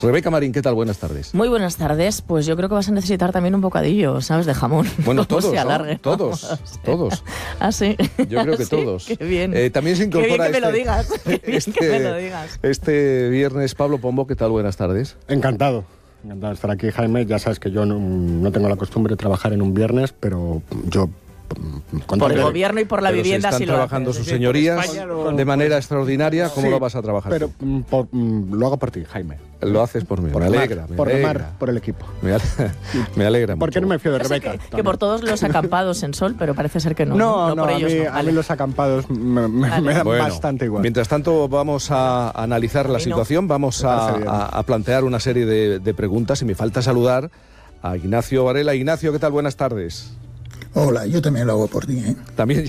Rebeca Marín, ¿qué tal? Buenas tardes. Muy buenas tardes. Pues yo creo que vas a necesitar también un bocadillo, ¿sabes? De jamón. Bueno, todos, se alargue, ¿no? Todos. Ah, sí. Yo creo que ¿Sí? todos. Qué bien. También se incorpora Qué bien que me lo digas. Qué bien que me lo digas. Este viernes, Pablo Pombo, ¿qué tal? Buenas tardes. Encantado de estar aquí, Jaime. Ya sabes que yo no tengo la costumbre de trabajar en un viernes, pero yo... Por el gobierno y por la vivienda están sí lo trabajando haces. sus señorías de manera extraordinaria. ¿Cómo lo vas a trabajar? Pero lo hago por ti, Jaime. Lo haces por mí. Me alegra. Por el equipo. Me alegra mucho. ¿Por qué no me fío de Yo sé Rebeca? que por todos los acampados en Sol, pero parece ser que no. No, por ellos, a mí los acampados me dan bastante igual. Mientras tanto, vamos a analizar la situación, vamos a plantear una serie de preguntas y me falta saludar a Ignacio Varela. Ignacio, ¿qué tal? Buenas tardes. Hola, yo también lo hago por ti, ¿eh? También.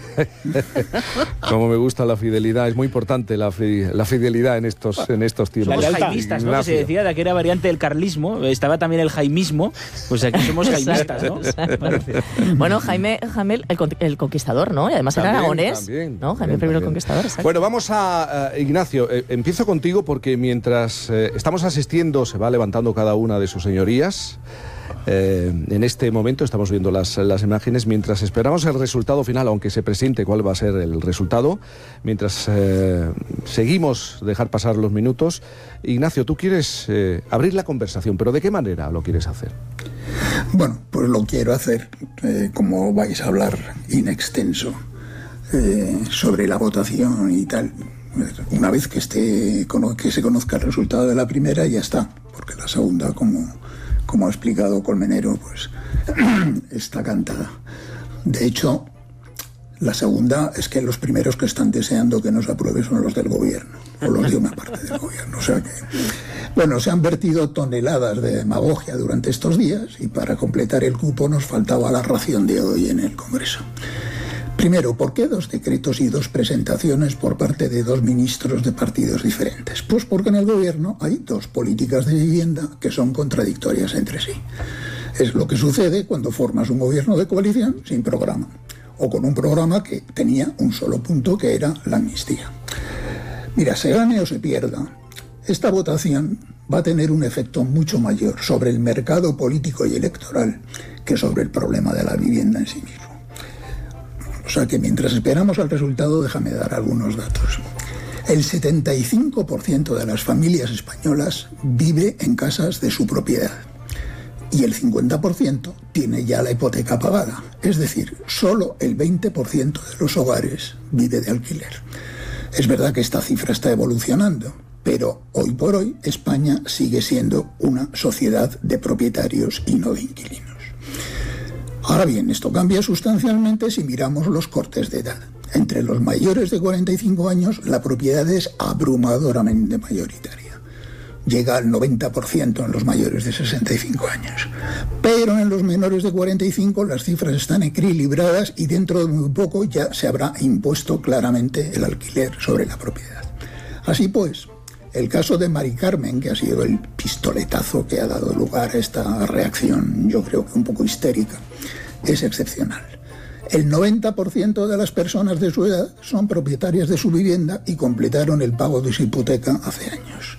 Como me gusta la fidelidad, es muy importante la fidelidad en estos tiempos. Los jaimistas, ¿no? Que se decía de que era variante del carlismo, estaba también el jaimismo, pues aquí somos jaimistas, ¿no? Bueno, Jaime el Conquistador, ¿no? Y además era aragonés, ¿no? Jaime I el Conquistador, exacto. Bueno, vamos a Ignacio, empiezo contigo porque mientras estamos asistiendo, se va levantando cada una de sus señorías. En este momento estamos viendo las imágenes mientras esperamos el resultado final, aunque se presiente cuál va a ser el resultado, mientras seguimos dejar pasar los minutos. Ignacio, tú quieres abrir la conversación, pero ¿de qué manera lo quieres hacer? Bueno, pues lo quiero hacer como vais a hablar in extenso sobre la votación y tal. Una vez que se conozca el resultado de la primera, ya está, porque la segunda, como ha explicado Colmenero, pues está cantada. De hecho, la segunda es que los primeros que están deseando que nos apruebe son los del gobierno, o los de una parte del gobierno. O sea que, bueno, se han vertido toneladas de demagogia durante estos días y para completar el cupo nos faltaba la ración de hoy en el Congreso. Primero, ¿por qué 2 decretos y 2 presentaciones por parte de 2 ministros de partidos diferentes? Pues porque en el gobierno hay 2 políticas de vivienda que son contradictorias entre sí. Es lo que sucede cuando formas un gobierno de coalición sin programa, o con un programa que tenía un solo punto, que era la amnistía. Mira, se gane o se pierda, esta votación va a tener un efecto mucho mayor sobre el mercado político y electoral que sobre el problema de la vivienda en sí mismo. O sea que mientras esperamos al resultado, déjame dar algunos datos. El 75% de las familias españolas vive en casas de su propiedad y el 50% tiene ya la hipoteca pagada. Es decir, solo el 20% de los hogares vive de alquiler. Es verdad que esta cifra está evolucionando, pero hoy por hoy España sigue siendo una sociedad de propietarios y no de inquilinos. Ahora bien, esto cambia sustancialmente si miramos los cortes de edad. Entre los mayores de 45 años, la propiedad es abrumadoramente mayoritaria. Llega al 90% en los mayores de 65 años. Pero en los menores de 45 las cifras están equilibradas y dentro de muy poco ya se habrá impuesto claramente el alquiler sobre la propiedad. Así pues, el caso de Mari Carmen, que ha sido el pistoletazo que ha dado lugar a esta reacción, yo creo que un poco histérica, es excepcional. El 90% de las personas de su edad son propietarias de su vivienda y completaron el pago de su hipoteca hace años.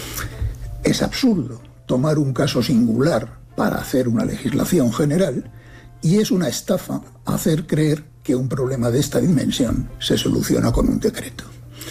Es absurdo tomar un caso singular para hacer una legislación general y es una estafa hacer creer que un problema de esta dimensión se soluciona con un decreto.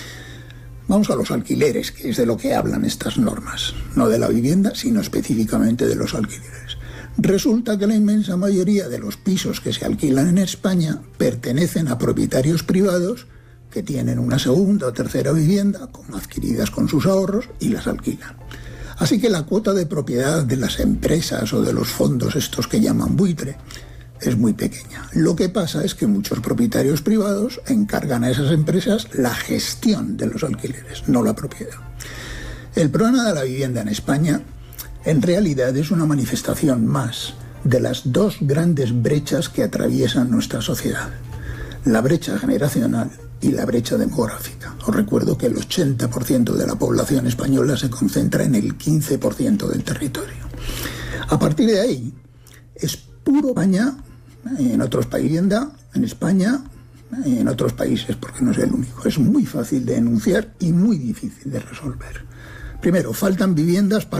Vamos a los alquileres, que es de lo que hablan estas normas, no de la vivienda, sino específicamente de los alquileres. Resulta que la inmensa mayoría de los pisos que se alquilan en España pertenecen a propietarios privados que tienen una segunda o tercera vivienda, como adquiridas con sus ahorros, y las alquilan. Así que la cuota de propiedad de las empresas o de los fondos estos que llaman buitre es muy pequeña. Lo que pasa es que muchos propietarios privados encargan a esas empresas la gestión de los alquileres, no la propiedad. El problema de la vivienda en España en realidad es una manifestación más de las 2 grandes brechas que atraviesan nuestra sociedad: la brecha generacional y la brecha demográfica. Os recuerdo que el 80% de la población española se concentra en el 15% del territorio. A partir de ahí, es puro España, en otros países, en España, en otros países, porque no es el único. Es muy fácil de enunciar y muy difícil de resolver. Primero, faltan viviendas para